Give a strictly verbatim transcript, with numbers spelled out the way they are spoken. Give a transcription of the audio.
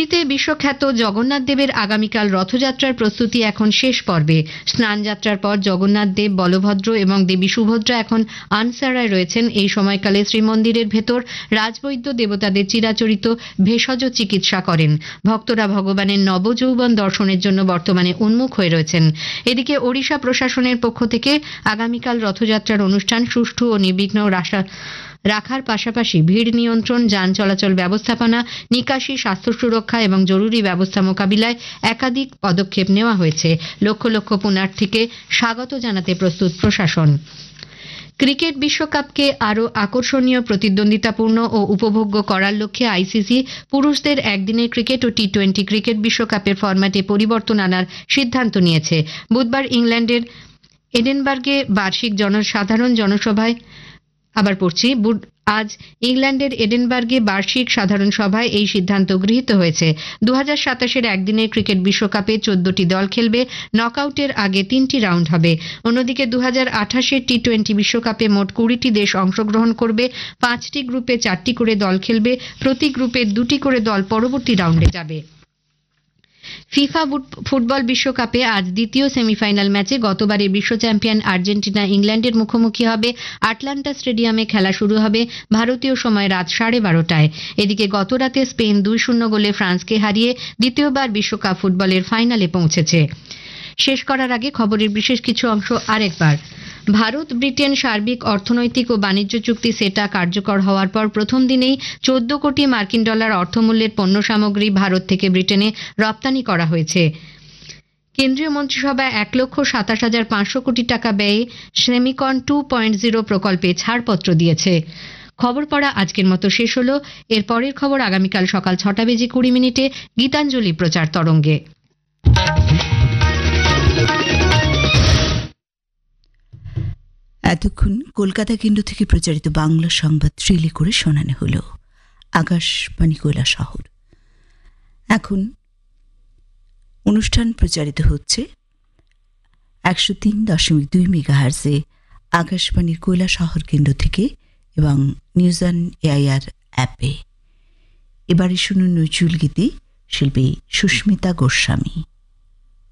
পুরীতে বিশ্বখ্যাত জগন্নাথ দেবের আগামীকাল রথযাত্রার প্রস্তুতি এখন শেষ পর্বে। স্নানযাত্রার পর জগন্নাথ দেব, বলভদ্র এবং দেবী সুভদ্রা এখন আনসারায় রয়েছেন। এই সময়কালে শ্রীমন্দিরের ভেতর রাজবৈদ্য দেবতাদের চিরাচরিত ভেষজ চিকিৎসা করেন। ভক্তরা ভগবানের নবযৌবন দর্শনের জন্য বর্তমানে উন্মুখ হয়ে রয়েছেন। এদিকে ওড়িশা প্রশাসনের পক্ষ থেকে আগামীকাল রথযাত্রার অনুষ্ঠান সুষ্ঠু ও নির্বিঘ্ন রাখার পাশাপাশি ভিড় নিয়ন্ত্রণ, যান চলাচল ব্যবস্থাপনা, নিকাশি, স্বাস্থ্য সুরক্ষা এবং জরুরি ব্যবস্থা মোকাবিলায় একাধিক পদক্ষেপ নেওয়া হয়েছে। লক্ষ লক্ষ পুণ্যার্থীকে স্বাগত জানাতে প্রস্তুত প্রশাসন। ক্রিকেট বিশ্বকাপকে আরও আকর্ষণীয়, প্রতিদ্বন্দ্বিতাপূর্ণ ও উপভোগ্য করার লক্ষ্যে আইসিসি পুরুষদের একদিনের ক্রিকেট ও টি টোয়েন্টি ক্রিকেট বিশ্বকাপের ফরম্যাটে পরিবর্তন আনার সিদ্ধান্ত নিয়েছে। বুধবার ইংল্যান্ডের এডেনবার্গে বার্ষিক জনসাধারণ জনসভায় আবার পড়ছি আজ ইংল্যান্ডের এডেনবার্গে বার্ষিক সাধারণ সভায় এই সিদ্ধান্ত গৃহীত হয়েছে। দু হাজার সাতাশের একদিনের ক্রিকেট বিশ্বকাপে চোদ্দটি দল খেলবে। নকআউটের আগে তিনটি রাউন্ড হবে। অন্যদিকে দু হাজার আঠাশের টি টোয়েন্টি বিশ্বকাপে মোট কুড়িটি দেশ অংশগ্রহণ করবে। পাঁচটি গ্রুপে চারটি করে দল খেলবে। প্রতি গ্রুপে দুটি করে দল পরবর্তী রাউন্ডে যাবে। ফিফা ফুটবল বিশ্বকাপে আজ দ্বিতীয় সেমিফাইনাল ম্যাচে গতবারের বিশ্ব চ্যাম্পিয়ন আর্জেন্টিনা ইংল্যান্ডের মুখোমুখি হবে। আটলান্টা স্টেডিয়ামে খেলা শুরু হবে ভারতীয় সময় রাত সাড়ে বারোটায়। এদিকে গতরাতে স্পেন দুই শূন্য গোলে ফ্রান্সকে হারিয়ে দ্বিতীয়বার বিশ্বকাপ ফুটবলের ফাইনালে পৌঁছেছে। শেষ করার আগে খবরের বিশেষ কিছু অংশ আরেকবার। ভারত ব্রিটেন সার্বিক অর্থনৈতিক ও বাণিজ্য চুক্তি সেটা কার্যকর হওয়ার পর প্রথম দিনেই চোদ্দ কোটি মার্কিন ডলার অর্থমূল্যের পণ্য সামগ্রী ভারত থেকে ব্রিটেনে রপ্তানি করা হয়েছে। কেন্দ্রীয় মন্ত্রিসভায় এক লক্ষ সাতাশ হাজার পাঁচশো কোটি টাকা ব্যয়ে সেমিকন টু পয়েন্ট জিরো প্রকল্পে ছাড়পত্র দিয়েছে। খবর পড়া আজকের মতো শেষ হলো। এর পরের খবর আগামীকাল সকাল ছটা বেজে কুড়ি মিনিটে গীতাঞ্জলি প্রচার তরঙ্গে। এতক্ষণ কলকাতা কেন্দ্র থেকে প্রচারিত বাংলা সংবাদ রিলে করে শোনানো হল আকাশবাণী কৈলাসহর। এখন অনুষ্ঠান প্রচারিত হচ্ছে একশো তিন দশমিক দুই মেগাহার্জে আকাশবাণীর কৈলাসহর কেন্দ্র থেকে এবং নিউজ অন এআইআর অ্যাপে। এবারে শুনুন নজরুল গীতি, শিল্পী সুস্মিতা গোস্বামী।